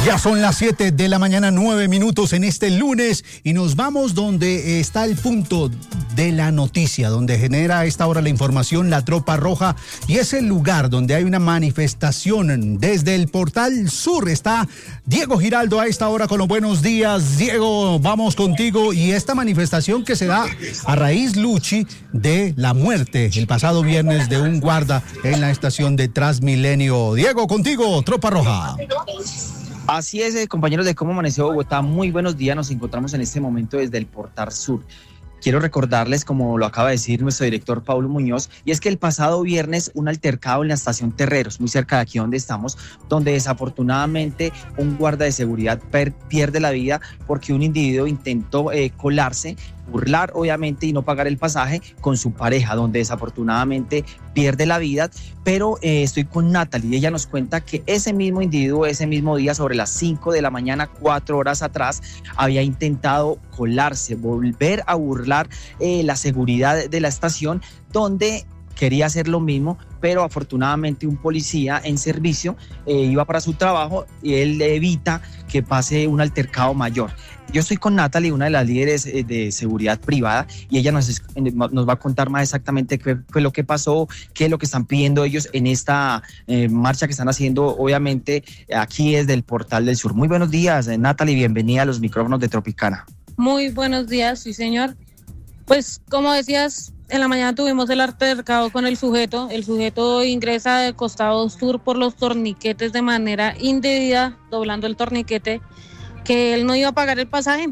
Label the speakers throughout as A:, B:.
A: Ya son las 7 de la mañana, 9 minutos en este lunes y nos vamos donde está el punto de la noticia, donde genera a esta hora la información la Tropa Roja y es el lugar donde hay una manifestación desde el Portal Sur. Está Diego Giraldo a esta hora con los buenos días. Diego, vamos contigo y esta manifestación que se da a raíz, Luchi, de la muerte el pasado viernes de un guarda en la estación de Transmilenio. Diego, contigo, Tropa Roja.
B: Así es, compañeros de Cómo Amaneció Bogotá, muy buenos días, nos encontramos en este momento desde el Portal Sur. Quiero recordarles, como lo acaba de decir nuestro director Paulo Muñoz, y es que el pasado viernes un altercado en la estación Terreros, muy cerca de aquí donde estamos, donde desafortunadamente un guarda de seguridad pierde la vida porque un individuo intentó colarse, burlar obviamente y no pagar el pasaje con su pareja, donde desafortunadamente pierde la vida. Pero estoy con Natalie y ella nos cuenta que ese mismo individuo, ese mismo día, sobre las 5 de la mañana, 4 horas atrás, había intentado colarse, volver a burlar la seguridad de la estación, donde quería hacer lo mismo, pero afortunadamente un policía en servicio iba para su trabajo y él evita que pase un altercado mayor. Yo estoy con Natalie, una de las líderes de seguridad privada, y ella nos va a contar más exactamente qué fue lo que pasó, qué es lo que están pidiendo ellos en esta marcha que están haciendo, obviamente, aquí desde el Portal del Sur. Muy buenos días, Natalie, bienvenida a los micrófonos de Tropicana.
C: Muy buenos días, sí señor. Pues como decías, en la mañana tuvimos el altercado con el sujeto. El sujeto ingresa de costado sur por los torniquetes de manera indebida, doblando el torniquete, que él no iba a pagar el pasaje.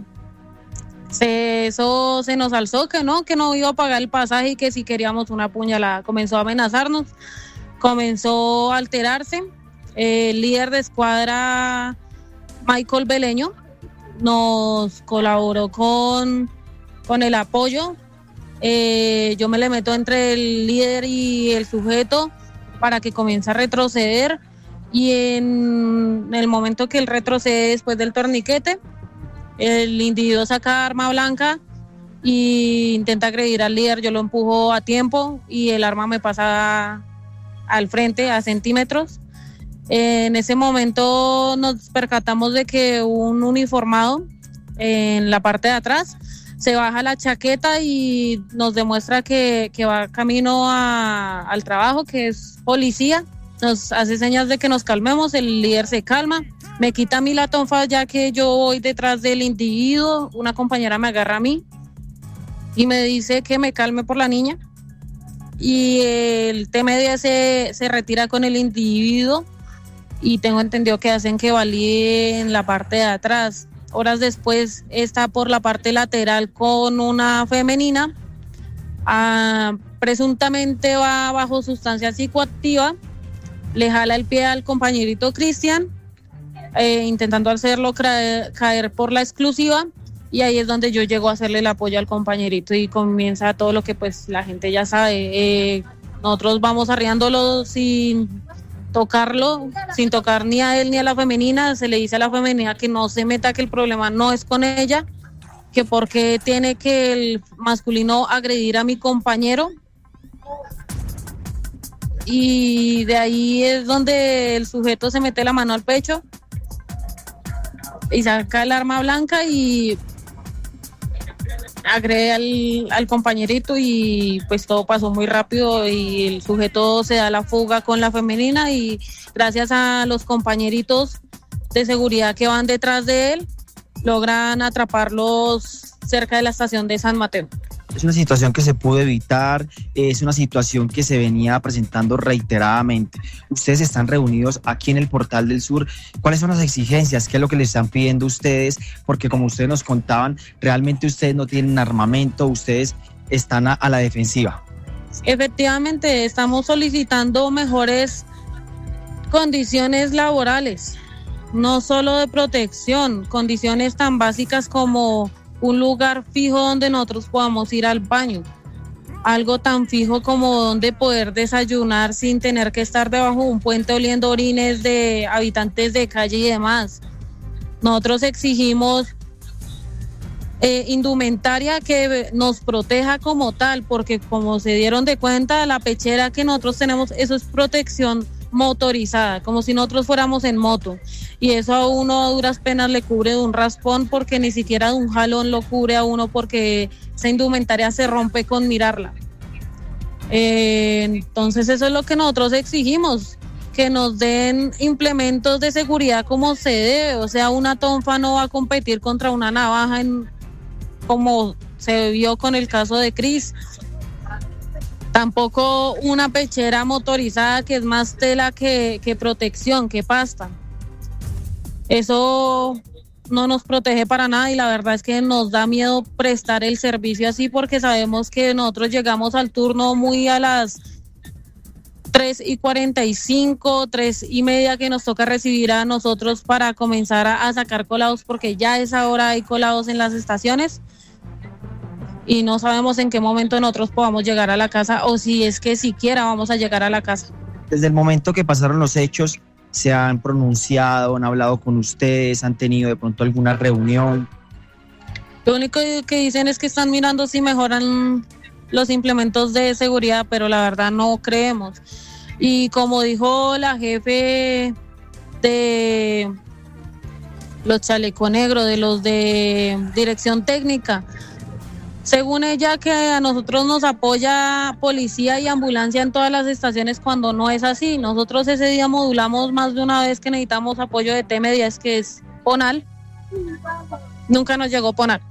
C: Eso se nos alzó, que no iba a pagar el pasaje y que si queríamos una puñalada. Comenzó a amenazarnos, comenzó a alterarse. El líder de escuadra, Michael Beleño, nos colaboró con el apoyo. Yo me le meto entre el líder y el sujeto para que comience a retroceder, y en el momento que él retrocede después del torniquete, el individuo saca arma blanca e intenta agredir al líder. Yo lo empujo a tiempo y el arma me pasa al frente a centímetros. En ese momento nos percatamos de que un uniformado en la parte de atrás se baja la chaqueta y nos demuestra que va camino al trabajo, que es policía. Nos hace señas de que nos calmemos, el líder se calma, me quita a mí la tonfa ya que yo voy detrás del individuo. Una compañera me agarra a mí y me dice que me calme por la niña, y el TMD se retira con el individuo y tengo entendido que hacen que valide en la parte de atrás. Horas después está por la parte lateral con una femenina, presuntamente va bajo sustancia psicoactiva, le jala el pie al compañerito Cristian, intentando hacerlo caer por la exclusiva, y ahí es donde yo llego a hacerle el apoyo al compañerito y comienza todo lo que pues la gente ya sabe. Nosotros vamos arriándolo sin tocarlo, sin tocar ni a él ni a la femenina. Se le dice a la femenina que no se meta, que el problema no es con ella, que porque tiene que el masculino agredir a mi compañero. Y de ahí es donde el sujeto se mete la mano al pecho y saca el arma blanca y agrede al compañerito, y pues todo pasó muy rápido y el sujeto se da la fuga con la femenina, y gracias a los compañeritos de seguridad que van detrás de él logran atraparlos cerca de la estación de San Mateo.
B: Es una situación que se pudo evitar, es una situación que se venía presentando reiteradamente. Ustedes están reunidos aquí en el Portal del Sur. ¿Cuáles son las exigencias? ¿Qué es lo que les están pidiendo ustedes? Porque como ustedes nos contaban, realmente ustedes no tienen armamento, ustedes están a la defensiva.
C: Efectivamente, estamos solicitando mejores condiciones laborales, no solo de protección, condiciones tan básicas como un lugar fijo donde nosotros podamos ir al baño, algo tan fijo como donde poder desayunar sin tener que estar debajo de un puente oliendo orines de habitantes de calle y demás. Nosotros exigimos indumentaria que nos proteja como tal, porque como se dieron de cuenta, la pechera que nosotros tenemos, eso es protección motorizada, como si nosotros fuéramos en moto, y eso a uno a duras penas le cubre de un raspón, porque ni siquiera de un jalón lo cubre a uno, porque esa indumentaria se rompe con mirarla. Entonces eso es lo que nosotros exigimos, que nos den implementos de seguridad como se debe. O sea, una tonfa no va a competir contra una navaja como se vio con el caso de Cris. Tampoco una pechera motorizada, que es más tela que protección, que pasta. Eso no nos protege para nada, y la verdad es que nos da miedo prestar el servicio así, porque sabemos que nosotros llegamos al turno muy a las 3:45, 3:30, que nos toca recibir a nosotros para comenzar a sacar colados, porque ya a esa hora hay colados en las estaciones y no sabemos en qué momento nosotros podamos llegar a la casa, o si es que siquiera vamos a llegar a la casa.
B: Desde el momento que pasaron los hechos, ¿se han pronunciado, han hablado con ustedes, han tenido de pronto alguna reunión?
C: Lo único que dicen es que están mirando si mejoran los implementos de seguridad, pero la verdad no creemos. Y como dijo la jefe de los Chaleco Negro, de los de Dirección Técnica, según ella, que a nosotros nos apoya policía y ambulancia en todas las estaciones, cuando no es así. Nosotros ese día modulamos más de una vez que necesitamos apoyo de T-10, que es Ponal. Nunca nos llegó Ponal.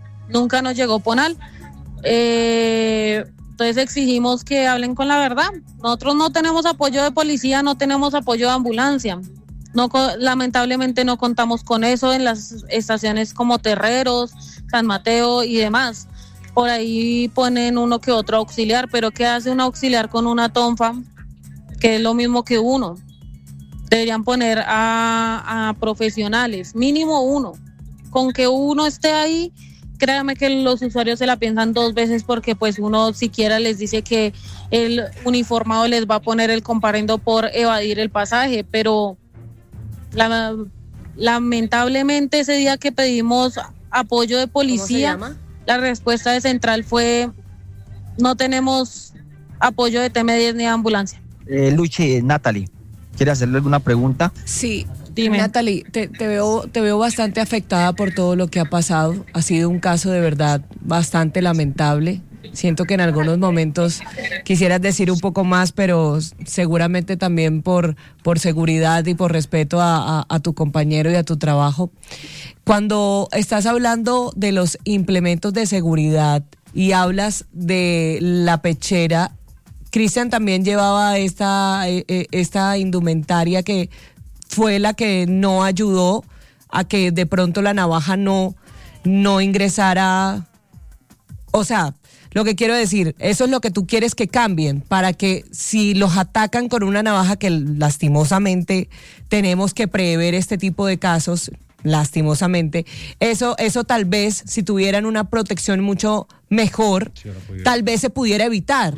C: Entonces exigimos que hablen con la verdad. Nosotros no tenemos apoyo de policía, no tenemos apoyo de ambulancia. Lamentablemente no contamos con eso en las estaciones como Terreros, San Mateo y demás. Por ahí ponen uno que otro auxiliar, pero ¿qué hace un auxiliar con una tonfa? Que es lo mismo que uno. Deberían poner a profesionales, mínimo uno. Con que uno esté ahí, créanme que los usuarios se la piensan dos veces, porque pues uno siquiera les dice que el uniformado les va a poner el comparendo por evadir el pasaje, pero lamentablemente ese día que pedimos apoyo de policía, ¿cómo se llama? La respuesta de Central fue: no tenemos apoyo de T-10 ni de ambulancia.
B: Luchi, Natalie, ¿quiere hacerle alguna pregunta?
D: Sí.
C: Dime.
D: Natalie, te veo bastante afectada por todo lo que ha pasado. Ha sido un caso de verdad bastante lamentable. Siento que en algunos momentos quisieras decir un poco más, pero seguramente también por seguridad y por respeto a tu compañero y a tu trabajo. Cuando estás hablando de los implementos de seguridad y hablas de la pechera, Cristian también llevaba esta indumentaria que fue la que no ayudó a que de pronto la navaja no ingresara. O sea, lo que quiero decir, eso es lo que tú quieres que cambien, para que si los atacan con una navaja, que lastimosamente tenemos que prever este tipo de casos, lastimosamente, eso tal vez, si tuvieran una protección mucho mejor, tal vez se pudiera evitar.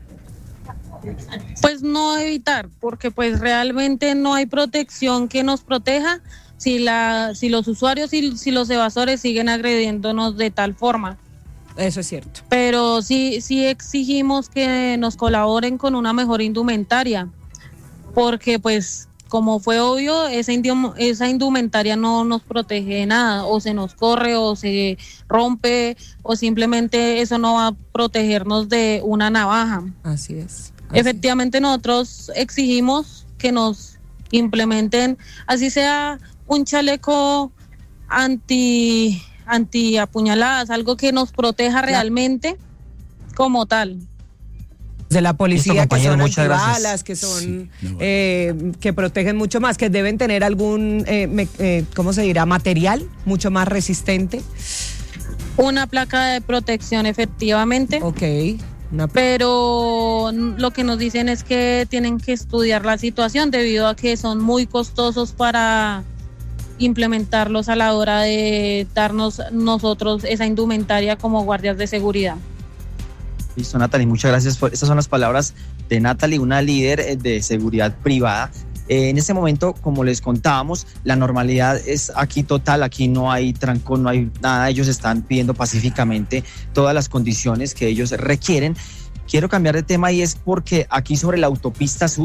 C: Pues no evitar, porque pues realmente no hay protección que nos proteja si los usuarios y si los evasores siguen agrediéndonos de tal forma.
D: Eso es cierto.
C: Pero sí exigimos que nos colaboren con una mejor indumentaria, porque pues como fue obvio, esa indumentaria no nos protege de nada, o se nos corre o se rompe, o simplemente eso no va a protegernos de una navaja.
D: Así es.
C: Efectivamente, nosotros exigimos que nos implementen, así sea un chaleco anti apuñaladas, algo que nos proteja realmente como tal.
D: De la policía, que son
B: antibalas,
D: que son que protegen mucho más, que deben tener algún ¿cómo se dirá? Material mucho más resistente.
C: Una placa de protección, efectivamente.
D: Ok.
C: Pero lo que nos dicen es que tienen que estudiar la situación, debido a que son muy costosos para implementarlos a la hora de darnos nosotros esa indumentaria como guardias de seguridad.
B: Listo, Natalie, muchas gracias. Estas son las palabras de Natalie, una líder de seguridad privada. En este momento, como les contábamos, la normalidad es aquí total, aquí no hay trancón, no hay nada. Ellos están pidiendo pacíficamente todas las condiciones que ellos requieren. Quiero cambiar de tema, y es porque aquí sobre la autopista sur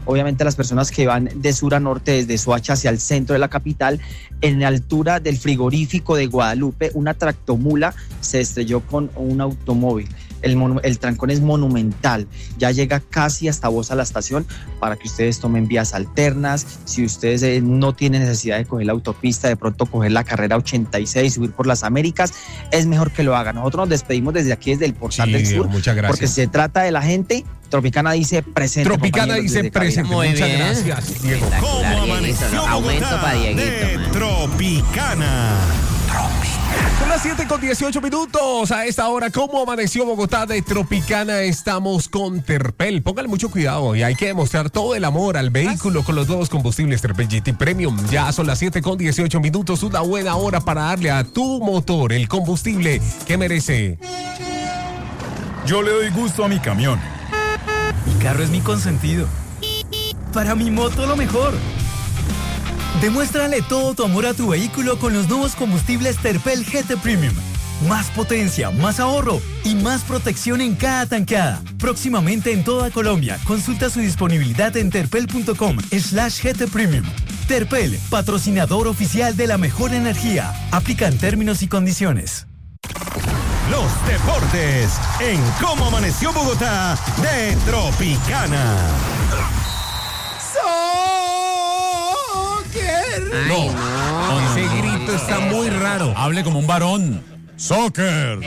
B: obviamente las personas que van de sur a norte, desde Soacha hacia el centro de la capital, en la altura del frigorífico de Guadalupe, una tractomula se estrelló con un automóvil. El trancón es monumental, ya llega casi hasta Bosa a la estación, para que ustedes tomen vías alternas. Si ustedes no tienen necesidad de coger la autopista, de pronto coger la carrera 86, subir por las Américas, es mejor que lo hagan. Nosotros nos despedimos desde aquí, desde el Portal del Sur,
A: muchas gracias.
B: porque se trata de la gente. Tropicana dice presente.
A: Tropicana dice presente.
E: Muy
A: muchas
E: bien.
A: gracias, Diego.
E: Espectacular, Dieguito, ¿no? Aumento para Dieguito,
F: de
E: man.
F: Tropicana.
A: Son las 7:18. A esta hora, ¿cómo amaneció Bogotá de Tropicana? Estamos con Terpel. Póngale mucho cuidado y hay que demostrar todo el amor al vehículo con los nuevos combustibles Terpel GT Premium. Ya son las 7:18. Una buena hora para darle a tu motor el combustible que merece.
G: Yo le doy gusto a mi camión. Mi carro es mi consentido. Para mi moto lo mejor. Demuéstrale todo tu amor a tu vehículo con los nuevos combustibles Terpel GT Premium. Más potencia, más ahorro y más protección en cada tanqueada. Próximamente en toda Colombia. Consulta su disponibilidad en terpel.com/GT Premium. Terpel, patrocinador oficial de la mejor energía. Aplican términos y condiciones.
F: Los deportes en Cómo Amaneció Bogotá de Tropicana.
E: Ay, no.
A: Ese grito está muy raro.
G: Hable como un varón. ¡Soccer!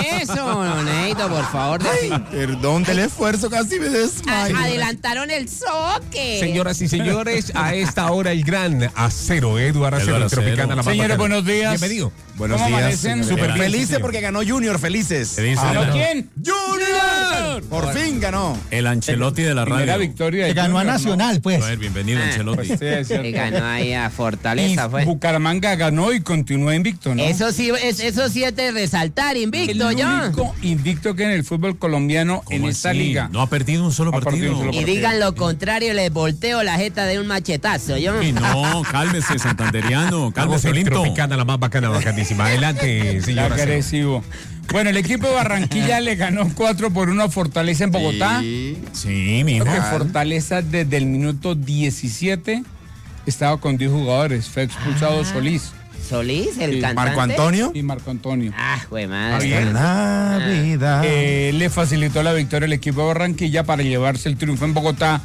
E: Eso, Neito, por favor.
H: Perdón del esfuerzo, casi me desmayo.
E: Adelantaron el soque.
A: Señoras y señores, a esta hora el gran Acero, Eduardo Acero,
G: Eduardo
A: en Tropicana.
G: Acero.
A: La más
H: Señores,
A: bacana.
H: buenos días.
A: Bienvenido.
H: Buenos
G: ¿Cómo
H: días.
G: amanecen?
H: Súper
A: Bien,
H: felices
A: señor.
H: porque ganó Junior, felices.
G: ¿Qué dice?
H: ¿Ganó
G: ¿Quién?
H: ¡Junior! Por fin ganó.
G: El Ancelotti de la radio.
H: Primera victoria de
A: Que ganó a
H: Junior,
A: Nacional, pues.
G: A ver, bienvenido, Ancelotti.
H: ¿no? Sí, es cierto.
E: Que ganó ahí a
H: Y
E: Fortaleza, fue.
H: Bucaramanga ganó y continúa invicto, ¿no?
E: Eso sí es de resaltar, invicto,
H: el
E: yo.
H: único invicto que en el fútbol colombiano en esta
G: así?
H: liga.
G: No ha perdido un solo
H: Ha perdido
G: partido.
H: un solo
E: Y
H: partido.
E: digan lo contrario, les volteo la jeta de un machetazo, yo.
G: Y no, cálmese, santanderiano.
A: Estamos
G: Cálmese,
A: en
G: Olinto.
A: Tropicana, la más bacana, bacanísima. Adelante, señor Acero.
H: Agresivo. Bueno, el equipo de Barranquilla le ganó 4-1 a Fortaleza en Bogotá.
G: Sí, mijo.
H: Creo que Fortaleza desde el minuto 17 estaba con 10 jugadores. Fue expulsado Solís
E: Solís, el
H: Sí,
E: cantante.
H: Marco Antonio. Y Marco Antonio.
E: Ah, güey, madre.
H: Bien.
A: Navidad.
H: Le facilitó la victoria al equipo de Barranquilla para llevarse el triunfo en Bogotá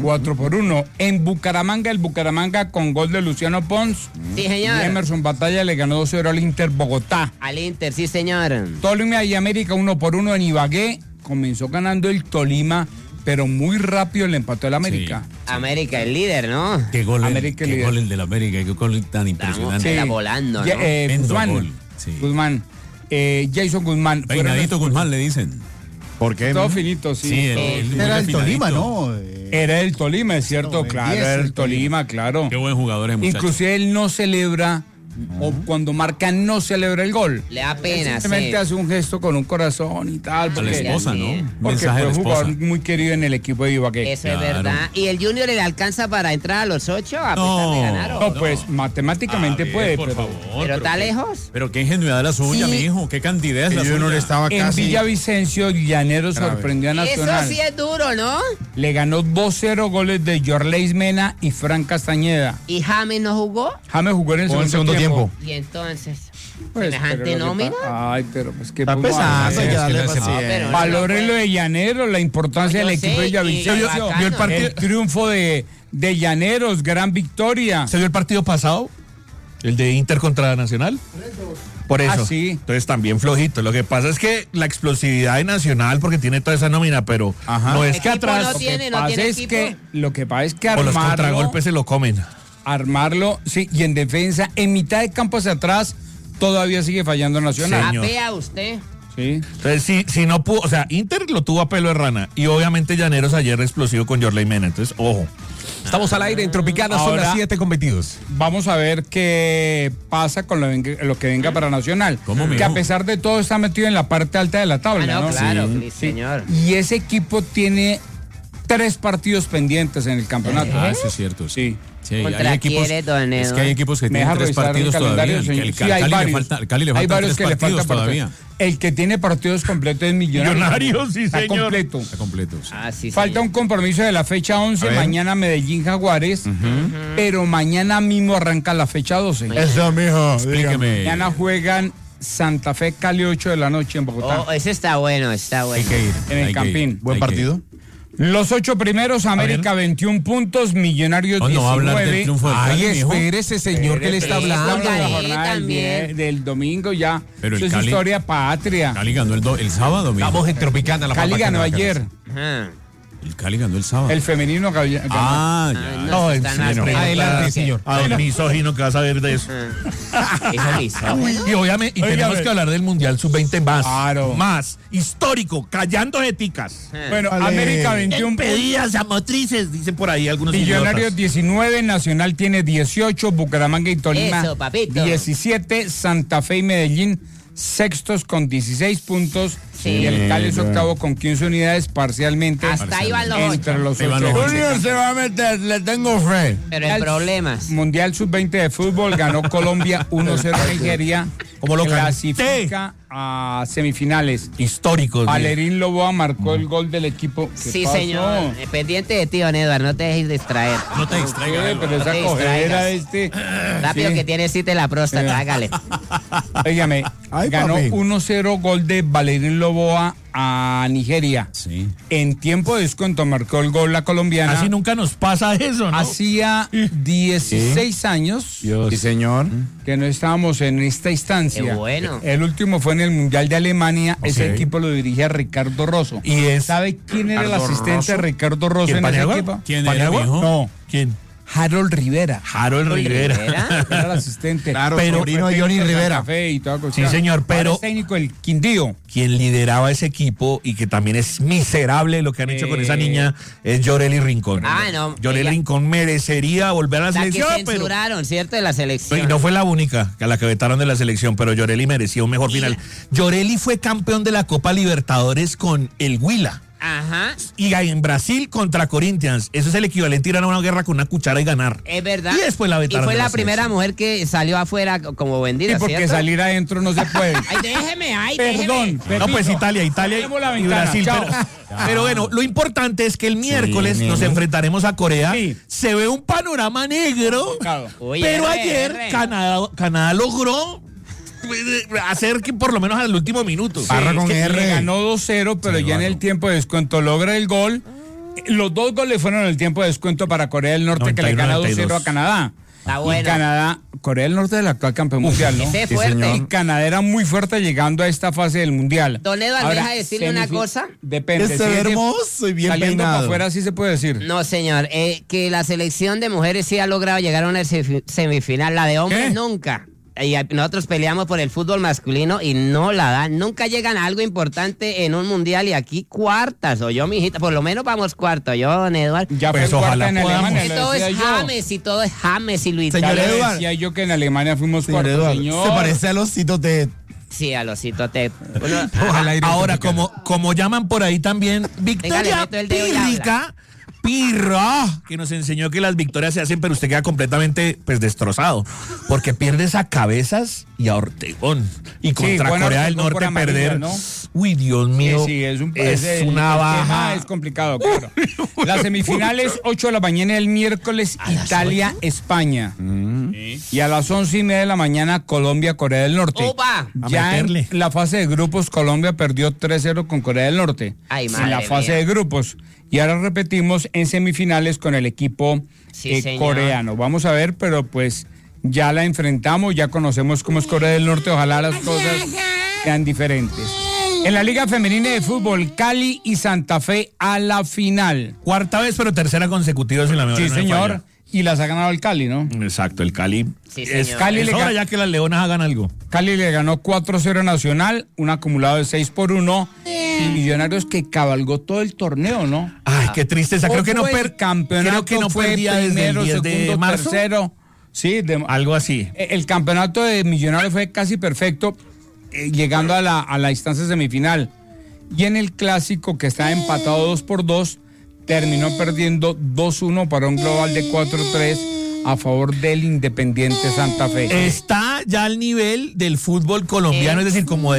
H: 4-1. En Bucaramanga, el Bucaramanga con gol de Luciano Pons.
E: Sí,
H: Y
E: señor.
H: Emerson Batalla le ganó 2-0 al Inter Bogotá.
E: Al Inter, sí, señor.
H: Tolima y América 1-1 en Ibagué. Comenzó ganando el Tolima, pero muy rápido le empató el América.
E: América, el líder, ¿no?
G: Qué gol,
H: América
G: qué
H: líder.
G: gol el del América, qué gol tan impresionante.
E: Está volando, ¿no?
G: Tremendo
H: Guzmán.
G: gol, sí.
H: Guzmán. Jason Guzmán. fueron
G: Peinadito
H: los-
G: Guzmán le dicen.
H: ¿Por qué? Todo finito, sí.
G: Sí,
A: Era el
G: refinadito.
A: Tolima, ¿no?
H: Era el Tolima, es cierto,
A: No,
H: claro,
A: 10
H: era
A: el
H: el Tolima, claro.
G: Qué buen jugador es, muchacho.
H: Inclusive él no celebra, o cuando marca no celebra el gol.
E: Le da pena,
H: Simplemente
E: sí.
H: hace un gesto con un corazón y tal.
G: A la
H: Porque,
G: esposa,
E: sí.
G: ¿no? Un
H: porque
G: mensaje a
H: fue
G: la
H: un jugador
G: esposa.
H: muy querido en el equipo de Ibagué.
E: Eso es
G: Claro.
E: verdad. ¿Y el Junior le alcanza para entrar a los 8 a pesar
G: No.
E: de ganar? ¿o?
H: No, pues matemáticamente
G: A ver,
H: puede,
G: por
H: pero
G: favor,
E: ¿Pero está
G: qué-
E: lejos?
G: Pero qué ingenuidad la suya,
H: Sí.
G: mijo. Qué candidez la
H: Junior
G: suya.
H: estaba en Villavicencio, Llanero sorprendió a
E: Eso
H: Nacional.
E: sí es duro, ¿no?
H: Le ganó 2-0 goles de Yorleis Mena y Fran Castañeda.
E: ¿Y James no jugó?
H: James jugó en el segundo tiempo.
E: Y entonces,
H: Pues,
E: semejante
H: pero lo que
E: nómina.
H: Ay, pero pues que
A: Está pesado, hay que darle paciencia.
E: pero no
H: Valore
E: puede-
H: lo de Llanero, la importancia
E: Yo
H: del
E: sé,
H: equipo de
E: y
H: Villavicencio.
E: bacano.
H: Vio el partido, el triunfo de Llaneros, gran victoria.
I: ¿Se vio el partido pasado? ¿El de Inter contra Nacional? Por eso.
H: Ah, sí.
I: Entonces también flojito. Lo que pasa es que la explosividad de Nacional, porque tiene toda esa nómina, pero no es que
E: Equipo
I: atrás
E: no tiene, no
H: Pasa
E: tiene
H: es
E: equipo.
H: que, lo que pasa es que
I: o los
H: armarlo,
I: contragolpes se lo comen.
H: sí, y en defensa, en mitad de campo hacia atrás, todavía sigue fallando Nacional.
I: Señor.
E: Apea usted.
H: Sí.
I: Entonces, si no pudo, o sea, Inter lo tuvo a pelo de rana y obviamente Llaneros ayer explosivo con Yorley Mena. Entonces, ojo.
A: Estamos al aire en Tropicana, son
H: Ahora-
A: las 7:22.
H: Vamos a ver qué pasa con lo que venga para Nacional.
G: ¿Cómo, mijo?
H: que a pesar de todo está metido en la parte alta de la
E: Ah,
H: tabla,
E: no,
H: ¿no?
E: claro,
G: Sí.
E: sí, señor.
H: Y ese equipo tiene 3 partidos pendientes en el campeonato.
G: Ah, eso es cierto.
H: Sí.
G: Sí,
E: ¿Contra
G: hay equipos,
E: quién, don
G: es
E: Edo?
G: que hay equipos que
H: Me
G: tienen
H: deja
G: 3
H: revisar el
G: partidos
H: calendario,
G: todavía.
H: señor.
G: El
H: Sí, hay
G: Cali le
H: varios.
G: falta, al Cali le
H: Hay
G: faltan
H: varios
G: 3
H: que le
G: partidos
H: faltan
G: todavía.
H: El que tiene partidos completos es Millonarios.
I: Millonarios, sí,
H: Está
I: señor.
H: completo.
J: Está completo. Sí.
E: Ah, sí,
H: Falta
E: señor.
H: un compromiso de la fecha 11, mañana Medellín Jaguares, pero mañana mismo arranca la fecha 12.
J: Eso, mijo. Explíqueme.
H: Mañana juegan Santa Fe Cali 8 de la noche en Bogotá,
E: Oh, ese está bueno, está bueno.
J: Hay que ir.
H: en el
J: hay que
H: Campín.
J: ir.
A: Buen
J: Hay que
A: partido.
J: ir.
H: Los 8 primeros, América 21 puntos, Millonarios
J: No,
H: 19.
J: no hablar del triunfo del
A: Ay,
J: Cali, mijo.
A: espérese, señor, que le está
H: Pero
A: hablando.
H: estamos en la
E: Cali
H: jornada
E: también.
H: del domingo ya.
J: Pero
H: Eso
J: el
H: es
J: Cali-
H: historia patria.
J: Cali ganó el sábado, mijo.
A: Estamos en Tropicana, la
H: Cali
A: papa
H: ganó
A: Caracas.
H: ayer.
E: Ajá.
J: El Cali ganó el sábado.
H: El femenino ganó.
J: Ah, ya.
E: No,
I: en
E: están
I: serio.
E: las
A: Adelante,
E: preguntas.
A: señor.
I: A ver, misógino que vas a ver de eso.
E: Eso misógino.
I: Y obviamente,
H: Oiga,
I: tenemos
H: a ver.
I: que hablar del Mundial Sub-20 más.
H: Claro.
I: Más. Histórico, callando éticas.
H: Bueno,
A: Vale.
H: América 21 puntos.
I: Impedidas a motrices, dicen por ahí algunos
H: Millonarios
I: idiotas.
H: 19, Nacional tiene 18, Bucaramanga y Tolima
E: Eso, papito.
H: 17, Santa Fe y Medellín sextos con 16 puntos
E: Sí.
H: y el Cali es octavo con 15 unidades parcialmente
E: Hasta ahí van los
H: entre
E: 8.
H: los
J: Ahí van
H: 8.
J: los ocho.
A: se va a meter, le tengo fe.
E: Pero el problema.
H: Mundial Sub-20 de fútbol ganó Colombia 1-0 a Nigeria.
I: Como lo
H: clasifica a semifinales.
I: Históricos.
H: Valerín Loboa marcó el gol del equipo. ¿Qué
E: Sí,
H: pasó?
E: señor. Pendiente de ti, don Eduardo, no te dejes distraer.
J: No te distraigas.
H: Sí, pero
E: No
H: esa
E: te
H: cogedera
E: distraigas. Rápido
H: Sí.
E: que tienes cita en la próstata, hágale.
H: Óigame,
A: Ay,
H: ganó
A: papi.
H: 1-0 gol de Valerín Loboa a Nigeria.
J: Sí.
H: En tiempo de descuento marcó el gol la colombiana.
I: Así nunca nos pasa eso, ¿no?
H: Hacía 16 años
J: Sí, señor.
H: que no estábamos en esta instancia.
E: Qué bueno.
H: El último fue en el Mundial de Alemania. Ese
I: Ok.
H: equipo lo dirigía Ricardo Rosso.
I: Y es
H: ¿Sabe quién era el
I: Ricardo
H: asistente
I: Rosso.
H: de Ricardo Rosso
I: ¿Quién,
H: en ese
I: Paniagua?
H: equipo?
J: ¿Quién era,
I: ¿Paniagua?
J: mijo?
H: No,
I: ¿Quién?
H: Harold Rivera.
I: Harold Rivera.
H: Era el asistente.
A: Claro,
I: Pero-
A: sobrino de Johnny Rivera.
H: Café y toda
I: Sí,
H: cuestión.
I: señor,
H: Ahora
I: pero
H: es técnico el Quindío.
I: quien lideraba ese equipo y que también es miserable lo que han hecho con esa niña es Yoreli Rincón.
E: Ah, no,
I: Yoreli
E: ella-
I: Rincón merecería volver a la
E: La que
I: selección, pero
E: censuraron, ¿cierto? De la selección.
I: y no fue la única a la que vetaron de la selección, pero Yoreli merecía un mejor final. Yoreli fue campeón de la Copa Libertadores con el Huila.
E: Ajá.
I: Y en Brasil contra Corinthians. Eso es el equivalente a ir a una guerra con una cuchara y ganar.
E: Es verdad.
I: Y después la
E: Y
I: vetaron
E: fue
I: de
E: la
I: la
E: primera
I: selección.
E: mujer que salió afuera como vendida,
H: Y porque
E: ¿cierto?
H: salir adentro no se puede.
E: Ay, déjeme, ay,
H: Perdón.
E: déjeme.
I: No, pues
H: Pepito.
I: Italia
H: Cerremos la
I: y
H: ventana.
I: Brasil.
H: Chao.
I: Pero bueno, lo importante es que el miércoles nos enfrentaremos a Corea.
H: Sí.
I: Se ve un panorama negro,
H: Claro.
E: Uy,
I: pero
E: R,
I: ayer
E: R.
I: Canadá logró hacer que por lo menos al último minuto.
A: Barra con
H: Que
A: R.
H: le ganó 2-0, pero ya en el tiempo de descuento logra el gol. Los dos goles fueron en el tiempo de descuento para Corea del Norte, que le
I: 91,
H: gana 2-0 a
I: 92.
H: Canadá.
E: Está
H: Y
E: bueno.
H: Canadá, Corea del Norte es el actual campeón mundial, ¿no?
E: Ese es fuerte.
H: Y Canadá era muy fuerte llegando a esta fase del mundial.
E: Don Eduardo, ¿deja de decirle una cosa?
H: Depende.
A: Este
H: si es de-
A: hermoso y bien
H: saliendo para
A: peinado.
H: afuera sí se puede decir.
E: No, señor, que la selección de mujeres sí ha logrado llegar a una semifinal, la de hombres
H: ¿Qué?
E: nunca. Y nosotros peleamos por el fútbol masculino y no la dan. Nunca llegan a algo importante en un mundial y aquí cuartas, o yo, mijita, por lo menos vamos cuarto, yo, don Eduardo.
H: Ya
I: Pues
H: fue cuarta
I: ojalá
H: en
I: podamos.
H: Alemania,
E: Que
H: lo
E: todo
H: decía
E: es
H: yo.
E: James y todo es James y Luis.
A: Señor
H: Ya le
A: Eduardo.
H: decía yo que en Alemania fuimos
A: Señor
H: cuartos,
A: Eduardo,
H: señor.
A: se parece a los citos de...
E: Sí, a los te. Uno-
A: Ojalá ir a
I: Ahora,
A: Tropicana.
I: como llaman por ahí también,
E: le
I: Victoria
E: meto el dedo y habla.
I: Pírrica, Pirra, que nos enseñó que las victorias se hacen, pero usted queda completamente pues destrozado, porque pierdes a Cabezas y a Ortegón. Y contra
H: bueno,
I: Corea del
H: Ortegón por
I: Norte
H: amarilla,
I: perder.
H: ¿no?
I: Uy, Dios mío.
H: Sí, es
I: una
H: el
I: baja.
H: tema es complicado, claro. Las semifinales, 8 de la mañana el miércoles, Italia, España. Y a las 11:30 de la mañana, Colombia, Corea del Norte.
E: ¡Opa!
H: Ya
I: A meterle.
H: en la fase de grupos, Colombia perdió 3-0 con Corea del Norte.
E: Ay,
H: en
E: madre
H: la fase
E: mía.
H: de grupos. Y ahora repetimos en semifinales con el equipo
E: Sí, señor.
H: coreano. Vamos a ver, pero pues ya la enfrentamos, ya conocemos cómo es Corea del Norte. Ojalá las cosas sean diferentes. En la Liga Femenina de Fútbol, Cali y Santa Fe a la final.
I: Cuarta vez, pero tercera consecutiva sin la memoria.
H: Sí,
I: no me
H: señor.
I: falla.
H: Y las ha ganado el Cali, ¿no?
I: Exacto, el Cali.
E: Sí,
I: es
E: señor.
I: Cali
H: Es
I: le
H: hora
I: ya que las Leonas hagan algo.
H: Cali le ganó 4-0 a Nacional, un acumulado de 6-1. Y Millonarios que cabalgó todo el torneo, ¿no?
I: Ay, qué tristeza. Creo que no
H: campeonato
I: creo que no
H: fue
I: perdía desde el
H: primero,
I: 10 de
H: segundo,
I: marzo.
H: tercero. Sí,
I: Algo así.
H: el campeonato de Millonarios fue casi perfecto, llegando a la instancia semifinal. Y en el clásico, que está empatado 2-2, terminó perdiendo 2-1 para un global de 4-3 a favor del Independiente Santa Fe.
I: Está ya al nivel del fútbol colombiano, es decir, como de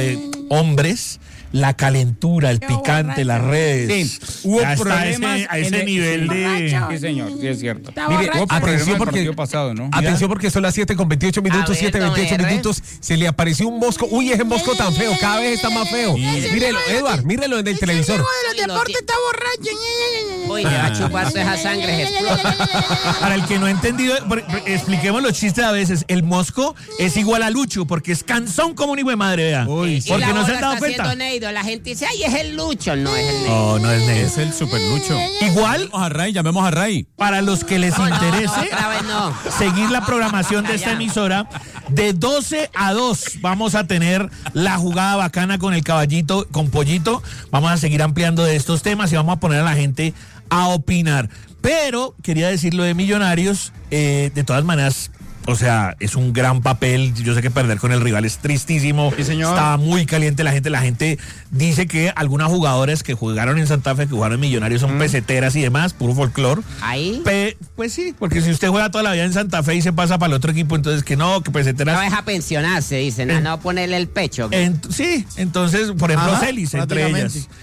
I: hombres, la calentura, el picante, las redes.
H: Sí, hubo
I: ya está
H: problemas
I: a ese nivel de...
H: Sí, señor, sí es cierto.
K: Mire,
H: Hubo problemas
K: atención
H: el
K: porque
H: partido pasado, ¿no?
K: Atención porque son las 7:28 minutos,
E: A ver,
K: 7:28
E: don R.
K: minutos. Se le apareció un mosco. Uy, ese mosco tan feo, cada vez está más feo. Mírelo, Edward, mírelo en el televisor.
E: de los deportes está borracho. Uy, le va a chupar toda esa sangre. explota.
I: Para el que no ha entendido, expliquemos los chistes a veces. El mosco es igual a Lucho porque es cansón como un hijo de madre, vea.
K: Uy,
E: Y
I: porque
E: la
I: no se
E: bola
I: han dado
E: está
I: cuenta.
E: haciendo Neido. La gente dice, ay, es el Lucho. No es el Neido.
I: No, no es negro.
J: Es el super Lucho.
I: Igual,
J: Llamemos a Ray.
I: para los que les interese
E: otra vez no.
I: seguir la programación de esta emisora, de 12 a 2 vamos a tener la jugada bacana con el caballito, con Pollito. Vamos a seguir ampliando de estos temas y vamos a poner a la gente a opinar. Pero quería decir lo de Millonarios, de todas maneras. O sea, es un gran papel. Yo sé que perder con el rival es tristísimo.
J: Sí, señor.
I: Está muy caliente la gente. La gente dice que algunas jugadoras que jugaron en Santa Fe, que jugaron en Millonarios, son peseteras y demás, puro folclore.
E: Ahí.
I: Pues sí, porque si usted juega toda la vida en Santa Fe y se pasa para el otro equipo, entonces que no, que peseteras.
E: No deja pensionarse, dicen, a no ponerle el pecho.
I: Sí, entonces, por ejemplo,
J: Ajá,
I: Celis, entre
J: prácticamente.
I: ellas.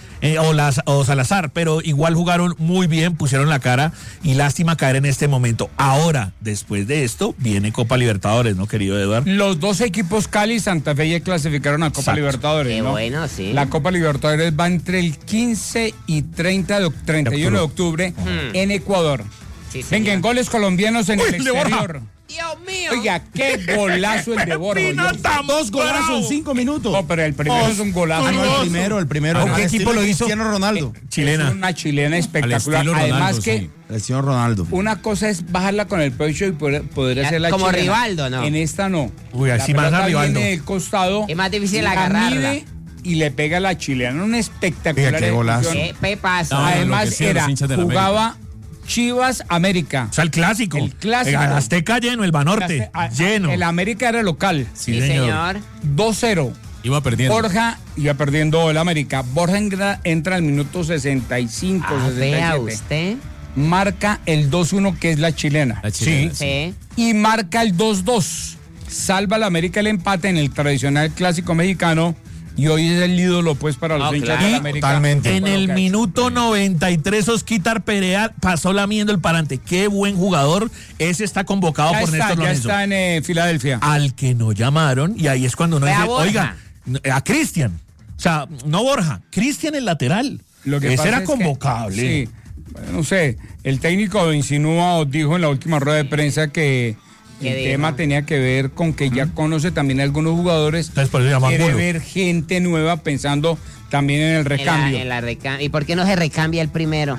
I: O Salazar, pero igual jugaron muy bien, pusieron la cara y lástima caer en este momento. Ahora, después de esto, viene Copa Libertadores, ¿no, querido Eduardo?
H: Los dos equipos Cali y Santa Fe ya clasificaron a Copa
I: Exacto.
H: Libertadores,
E: Qué
H: ¿no?
E: bueno, sí.
H: La Copa Libertadores va entre el 15 y 31 de octubre en Ecuador.
E: Sí, señor.
H: Venga, en goles colombianos en el
I: el de Borja.
H: exterior.
E: Dios mío.
H: Oiga, qué golazo el de Borja.
I: Pino
H: oye.
I: tan
J: Dos golazos
I: bravo.
J: en 5 minutos.
H: No, pero el primero es un golazo.
J: Ah, no, el primero.
K: ¿Con qué equipo lo hizo?
J: Cristiano Ronaldo.
I: Chilena.
H: Es una chilena
J: Al
H: espectacular.
J: estilo
H: Además
J: Ronaldo,
H: que
J: sí. El señor Ronaldo.
H: una cosa es bajarla con el pecho y poder
E: Ya,
H: hacer la
E: como
H: chilena.
E: Rivaldo, ¿no?
H: En esta no.
I: Uy, así
H: La
I: más a
H: pelota
I: Rivaldo.
H: viene del costado.
E: Es más difícil
H: la
E: agarrarla.
H: mide y le pega a la chilena. Una espectacular
J: Oiga, qué golazo.
H: ejecución.
E: Qué pepazo.
J: No,
H: Además
J: enloquecieron los
H: era,
J: hinchas de la
H: jugaba Chivas América.
I: O sea, el clásico.
H: El clásico.
I: Azteca lleno, el Banorte lleno.
H: El América era local.
E: Sí, señor.
H: 2-0.
J: Iba perdiendo.
H: Borja iba perdiendo el América. Borja entra al minuto 65,
E: Vea
H: 67.
E: usted.
H: Marca el 2-1, que es la chilena.
J: La chilena,
E: Sí.
H: Y marca el 2-2. Salva al América el empate en el tradicional clásico mexicano. Y hoy es el ídolo, pues, para los hinchas
E: claro.
H: del América.
K: Totalmente.
I: En el minuto 93, Osquitar Perea pasó lamiendo el parante. Qué buen jugador. Ese está convocado
H: Ya
I: por
H: está,
I: Néstor
H: ya
I: Lorenzo.
H: está en Filadelfia.
I: Al que no llamaron, y ahí es cuando uno
E: Fue a
I: dice,
E: Borja.
I: oiga, a Cristian. O sea, no Borja, Cristian el lateral.
H: Lo que
I: Ese
H: pasa
I: era
H: es que-
I: convocable.
H: sí, no sé, el técnico insinúa o dijo en la última rueda de prensa que
E: ¿Qué
H: el
E: dijo?
H: tema tenía que ver con que ya conoce también a algunos jugadores.
I: Entonces, por eso llaman
H: Quiere
I: Angulo.
H: ver gente nueva pensando también en el recambio.
E: ¿Y por qué no se recambia el primero?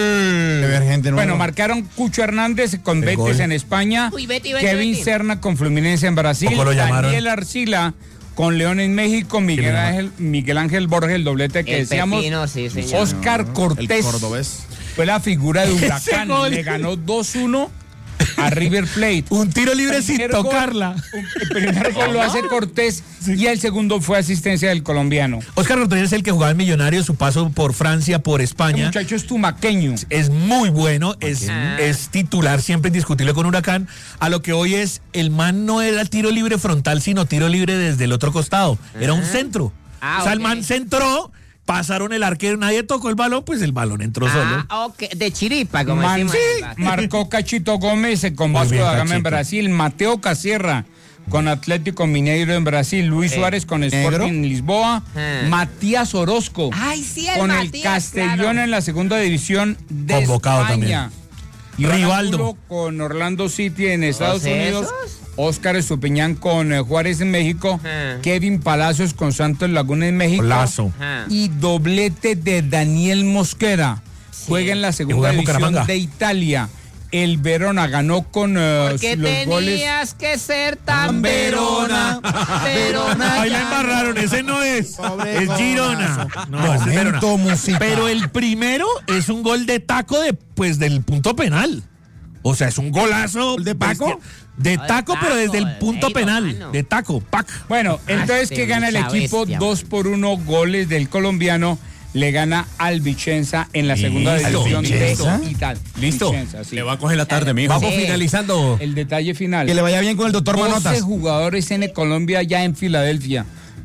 K: De ver gente nueva.
H: Bueno, marcaron Cucho Hernández con Betis
I: gol.
H: en España,
E: Uy, Betty,
H: Kevin
E: Betty.
H: Serna con Fluminense en Brasil,
I: Poco lo llamaron.
H: Daniel Arcila con León en México, Miguel Ángel Borges, el doblete que
E: El
H: decíamos,
E: Pepino, sí, señor.
H: Oscar
J: El
H: Cortés
J: cordobés.
H: fue la figura de
I: Ese
H: Huracán,
I: gol.
H: le ganó 2-1 a River Plate.
I: Un tiro libre sin
H: Primer gol-
I: tocarla.
H: El primer gol lo hace Cortés y el segundo fue asistencia del colombiano.
I: Oscar Cortés es el que jugaba en Millonarios, su paso por Francia, por
H: El
I: España.
H: muchacho es tumaqueño.
I: Es muy bueno, es titular siempre indiscutible con Huracán. A lo que hoy es, el man no era tiro libre frontal, sino tiro libre desde el otro costado. Era un centro.
E: Ah,
I: o sea, el
E: ok.
I: man centró, pasaron el arquero, nadie tocó el balón, pues el balón entró solo.
E: Ok, de chiripa, como
H: Man-
E: decimos.
H: sí, marcó Cachito Gómez con
I: Muy
H: Vasco
I: bien,
H: da Gama en
I: Cachito.
H: Brasil, Mateo Casierra con Atlético Mineiro en Brasil, Luis Suárez con Sporting Lisboa, Matías Orozco
E: Ay, sí,
H: con el
E: Matías,
H: Castellón
E: claro.
H: en la segunda división de
I: Convocado
H: España. Iván
I: Rivaldo.
H: Angulo con Orlando City en Estados
E: ¿Todos
H: Unidos,
E: esos?
H: Óscar Estupiñán con Juárez en México,
E: Ajá.
H: Kevin Palacios con Santos Laguna en México
I: Golazo.
E: Ajá.
H: y doblete de Daniel Mosquera. Juega en la segunda
I: juega en
H: división
I: Bucaramanga.
H: de Italia. El Verona ganó con
E: ¿Por qué
H: los goles.
E: tenías que ser tan Verona? Verona.
I: Ahí la
E: ya
I: embarraron, ese no es. Es Girona. No, ese es Verona.
K: Momento musical.
I: Pero el primero es un gol de taco del punto penal. O sea, es un golazo.
K: ¿Gol de Paco?
I: bestia. De taco,
E: taco,
I: pero desde el punto
E: ey,
I: penal.
E: mano.
I: De taco, pac.
H: Bueno, entonces,
E: este
H: ¿qué gana el
E: mucha
H: equipo?
E: bestia,
H: 2-1 goles del colombiano. Le gana al Vicenza en la segunda
I: Listo.
H: división
K: ¿Vicenza?
H: de Italia.
J: ¿Listo?
H: Vicenza, sí.
J: Le va a coger la tarde, mijo.
K: Vamos
E: Sí.
K: finalizando.
H: El detalle final.
K: Que le vaya bien con el doctor
H: 12
K: Manotas.
H: jugadores en Colombia ya en Filadelfia.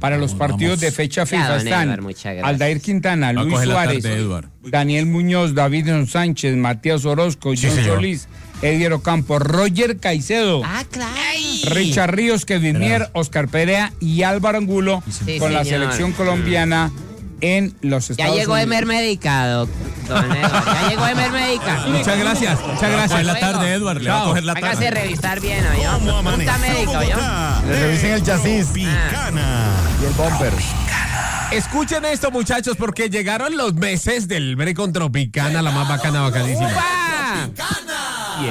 H: para los partidos de fecha FIFA
E: don
H: están
E: Edward, muchas gracias.
H: Aldair Quintana,
J: Va a
H: Luis
J: coger la
H: Suárez,
J: tarde, Edward.
H: Daniel Muñoz, David Sánchez, Matías Orozco,
I: Sí,
H: John
I: señor.
H: Solís, Edier Ocampo, Roger Caicedo,
E: Claro.
H: Richard Ríos, Kevin Mier, Oscar Perea y Álvaro Angulo
E: Sí,
H: con la
E: señor.
H: selección colombiana en los
E: Ya
H: Estados
E: llegó
H: Unidos.
E: Emer Médica, don Edward. Ya llegó Emer Médica.
K: Muchas gracias, muchas
J: Le va a
K: gracias.
J: coger la tarde, Edward. Le va a
K: Chao.
J: coger la
E: Hágase
J: tarde.
E: revisar bien, ¿oyó?
F: ¿Cómo
E: Punta
F: amaneció
E: médica, ¿oyó?
F: Bogotá?
J: Le revisen el chasis.
F: Tropicana.
K: Y el bumper. Escuchen esto, muchachos, porque llegaron los meses del Brecon Tropicana, la más bacana, bacanísima.
E: ¡Upa!